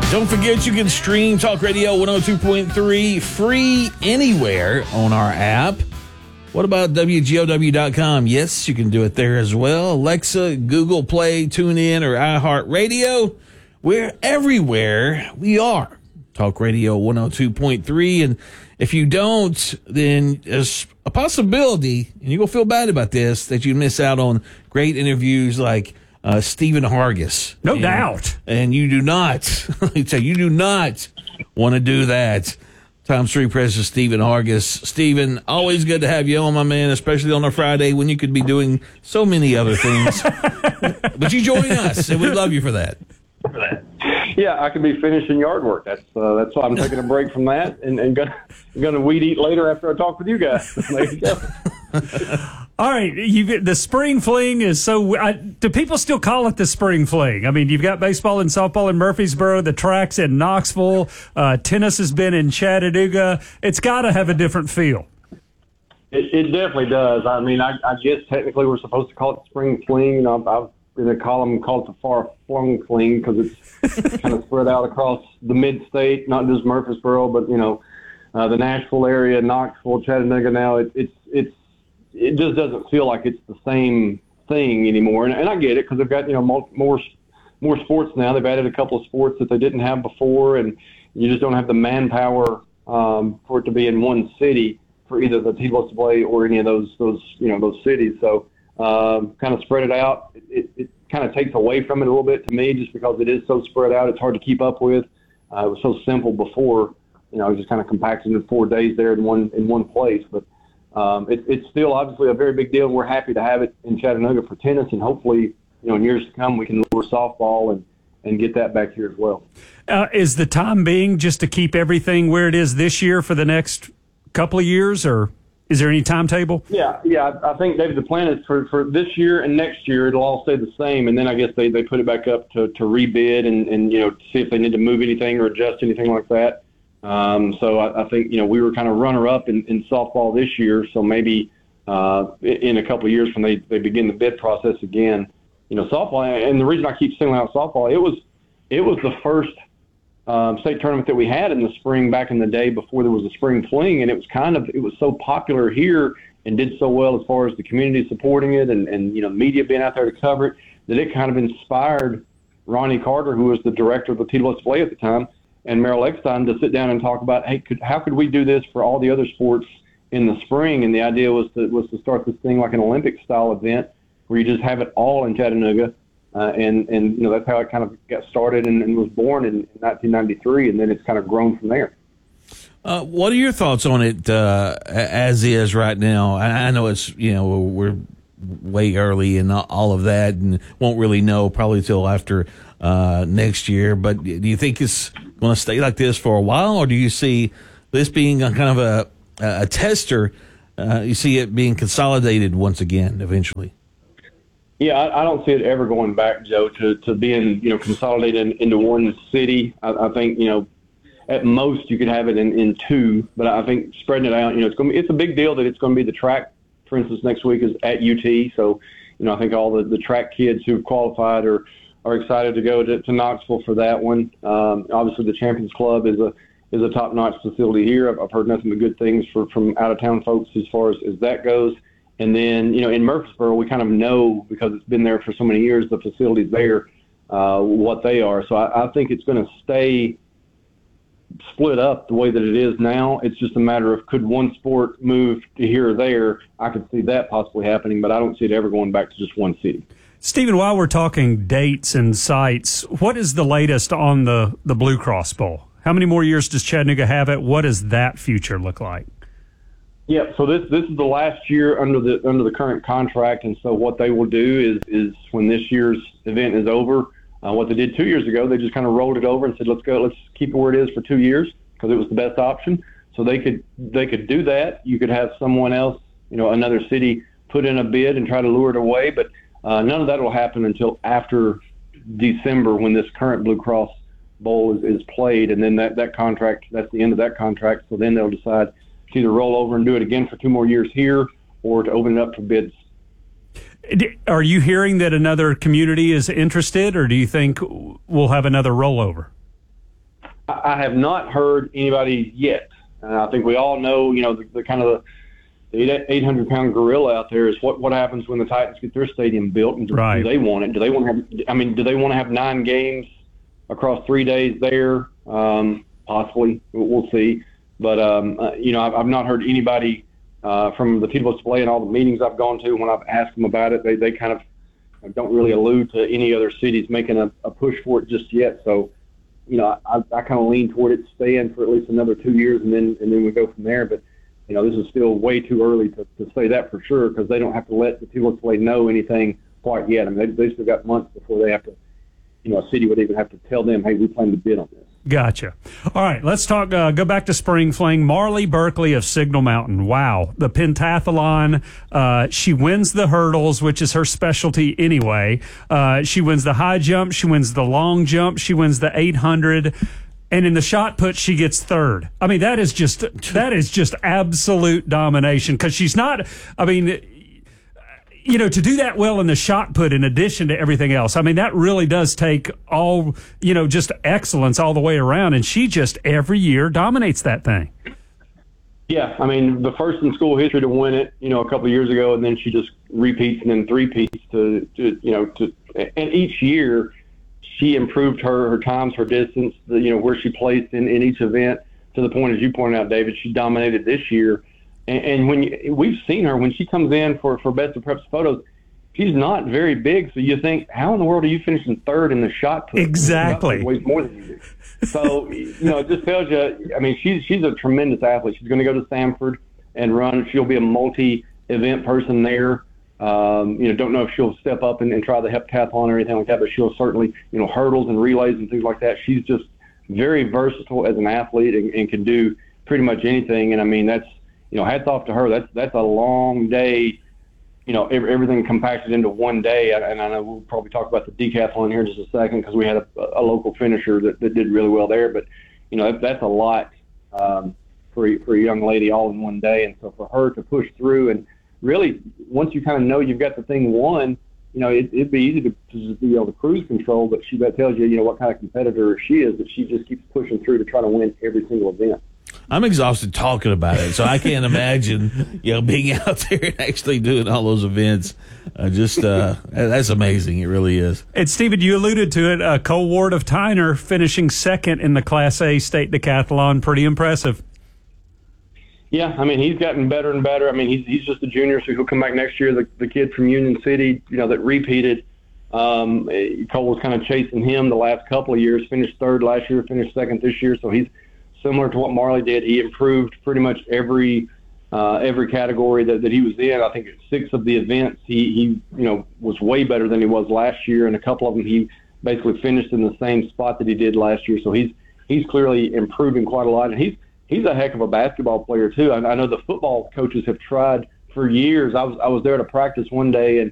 Don't forget you can stream Talk Radio 102.3 free anywhere on our app. What about WGOW.com? Yes, you can do it there as well. Alexa, Google Play, TuneIn, or iHeartRadio. We're everywhere we are. Talk Radio 102.3. And if you don't, then there's a possibility, and you're going to feel bad about this, that you miss out on great interviews like Stephen Hargis. No doubt. And you do not, you do not want to do that. Times 3 President Stephen Hargis. Stephen, always good to have you on, my man, especially on a Friday when you could be doing so many other things. But you join us, and we love you for that. Yeah, I could be finishing yard work. That's why I'm taking a break from that and gonna weed eat later after I talk with you guys. There you go. All right, the spring fling is so. Do people still call it the spring fling? I mean, you've got baseball and softball in Murfreesboro, the track's in Knoxville, tennis has been in Chattanooga. It's got to have a different feel. It definitely does. I mean, I guess technically we're supposed to call it spring fling. I've in a column called it the far flung fling because it's kind of spread out across the mid-state, not just Murfreesboro, but the Nashville area, Knoxville, Chattanooga. Now it just doesn't feel like it's the same thing anymore. And I get it because they've got, more sports now. They've added a couple of sports that they didn't have before, and you just don't have the manpower for it to be in one city for either the T-Ball display or any of those cities. So kind of spread it out. It kind of takes away from it a little bit to me just because it is so spread out. It's hard to keep up with. It was so simple before, just kind of compacted in 4 days there in one place. But it's still obviously a very big deal. We're happy to have it in Chattanooga for tennis, and hopefully, in years to come, we can lure softball and get that back here as well. Is the time being just to keep everything where it is this year for the next couple of years, or is there any timetable? Yeah. I think, David, the plan is for this year and next year, it'll all stay the same, and then I guess they put it back up to rebid and see if they need to move anything or adjust anything like that. So I think, we were kind of runner-up in softball this year, so maybe in a couple of years when they begin the bid process again, softball, and the reason I keep singling out softball, it was the first state tournament that we had in the spring back in the day before there was a spring fling, and it was so popular here and did so well as far as the community supporting it and media being out there to cover it, that it kind of inspired Ronnie Carter, who was the director of the T-Ball display at the time, and Merrill Eckstein to sit down and talk about, hey, how could we do this for all the other sports in the spring? And the idea was to start this thing like an Olympic-style event where you just have it all in Chattanooga. And that's how it kind of got started and was born in 1993, and then it's kind of grown from there. What are your thoughts on it as is right now? I know it's, we're way early and all of that and won't really know probably till after next year, but do you think it's going to stay like this for a while, or do you see this being a kind of a tester? You see it being consolidated once again eventually? Yeah, I don't see it ever going back, Joe, to being, consolidated into one city. I think, at most you could have it in two, but I think spreading it out, it's a big deal that it's going to be the track, for instance, next week is at UT. So, I think all the track kids who've qualified are excited to go to Knoxville for that one. Obviously the Champions Club is a top-notch facility here. I've heard nothing but good things from out-of-town folks as far as that goes. And then, in Murfreesboro, we kind of know, because it's been there for so many years, the facilities there, what they are. So I think it's going to stay split up the way that it is now. It's just a matter of, could one sport move to here or there? I could see that possibly happening, but I don't see it ever going back to just one city. Stephen, while we're talking dates and sites, what is the latest on the Blue Cross Bowl? How many more years does Chattanooga have it? What does that future look like? Yeah, so this is the last year under the current contract, and so what they will do is when this year's event is over, what they did 2 years ago, they just kind of rolled it over and said, let's keep it where it is for 2 years because it was the best option. So they could do that. You could have someone else, another city, put in a bid and try to lure it away, but none of that will happen until after December when this current Blue Cross Bowl is played, and then that contract, that's the end of that contract. So then they'll decide to either roll over and do it again for 2 more years here or to open it up for bids. Are you hearing that another community is interested, or do you think we'll have another rollover? I have not heard anybody yet. I think we all know, the kind of the 800-pound gorilla out there is what happens when the Titans get their stadium built, and do they want it? Do they want to have 9 games across 3 days there? Possibly, we'll see. But I've not heard anybody from the people display and all the meetings I've gone to when I've asked them about it. They kind of don't really allude to any other cities making a push for it just yet. So, I kind of lean toward it staying for at least another 2 years, and then we go from there. But this is still way too early to say that for sure, because they don't have to let the people display know anything quite yet. I mean, they still got months before they have to. A city would even have to tell them, hey, we plan to bid on this. Gotcha. All right, let's talk. Go back to Spring Fling. Marley Berkeley of Signal Mountain. Wow, the pentathlon. She wins the hurdles, which is her specialty anyway. She wins the high jump. She wins the long jump. She wins the 800. And in the shot put, she gets third. I mean, that is just absolute domination, because she's not. I mean, to do that well in the shot put, in addition to everything else, I mean, that really does take all, just excellence all the way around. And she just every year dominates that thing. Yeah, I mean, the first in school history to win it, a couple of years ago, and then she just repeats and then three-peats and each year she improved her times, her distance, where she placed in each event, to the point, as you pointed out, David, she dominated this year. And we've seen her when she comes in for Best of Preps photos, she's not very big. So you think, how in the world are you finishing third in the shot put? Exactly. Weighs more than you do. So it just tells you. I mean, she's a tremendous athlete. She's going to go to Stanford and run. She'll be a multi-event person there. Don't know if she'll step up and try the heptathlon or anything like that, but she'll certainly hurdles and relays and things like that. She's just very versatile as an athlete and can do pretty much anything. And I mean, that's. Hats off to her. That's a long day. Everything compacted into one day. And I know we'll probably talk about the decathlon here in just a second, because we had a local finisher that did really well there. But that's a lot for a young lady all in one day. And so for her to push through, and really once you kind of know you've got the thing won, it'd be easy to just be able to cruise control. But that tells you what kind of competitor she is. That she just keeps pushing through to try to win every single event. I'm exhausted talking about it, so I can't imagine, being out there and actually doing all those events. That's amazing. It really is. And Stephen, you alluded to it. Cole Ward of Tyner finishing second in the Class A state decathlon. Pretty impressive. Yeah, I mean, he's gotten better and better. I mean, he's just a junior, so he'll come back next year. The kid from Union City, that repeated. Cole was kind of chasing him the last couple of years. Finished third last year, finished second this year, so he's similar to what Marley did. He improved pretty much every category that he was in. I think at 6 of the events he was way better than he was last year, and a couple of them he basically finished in the same spot that he did last year. So he's clearly improving quite a lot, and he's a heck of a basketball player too. I know the football coaches have tried for years. I was there to practice one day, and